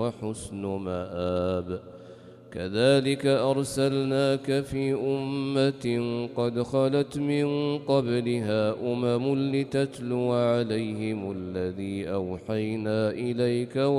وحسن مآب. كذلك أرسلناك في أمة قد خلت من قبلها لتتلو عليهم الذي أوحينا إليك